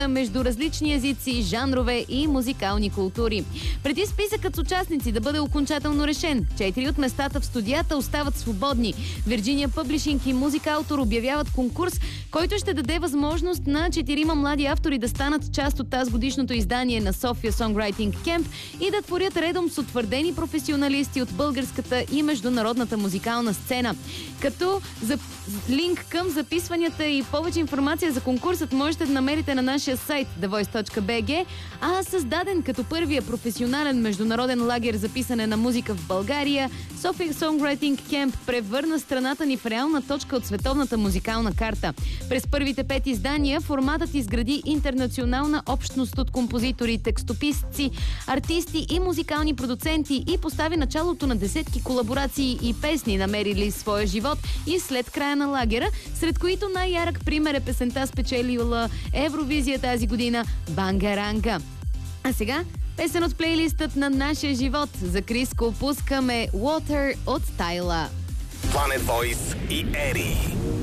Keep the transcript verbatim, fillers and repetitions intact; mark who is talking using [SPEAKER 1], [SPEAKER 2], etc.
[SPEAKER 1] между различни езици, жанрове и музикални култури. Преди списъкът с участници да бъде окончателно решен, четири от местата в студията остават свободни. Virginia Publishing и Музикаутор обявяват конкурс, който ще даде възможност на четирима млади автори да станат част от тази годишното издание на София Songwriting Camp и да творят редом с утвърдени професионалисти от българската и международната музикална сцена. Като за линк към записванията и повече информация за конкурсът можете да намерите на нашия сайт the voice точка b g, а създаден като първия професионален международен лагер за писане на музика в България, София Songwriting Camp превърна страната ни в реална точка от световната музикална карта. През първите пет издания форматът изгради интернационална общност от композитори, текстописци, артисти и музикални продуценти и постави началото на десетки колаборации и песни, намерили своя живот и след края на лагера, сред които най-ярък пример е песента, спечелила Евровизия тази година «Бангаранга». А сега песен от плейлистът на нашия живот. За Криско пускаме «Water» от Тайла.
[SPEAKER 2] Planet Voice и Ери.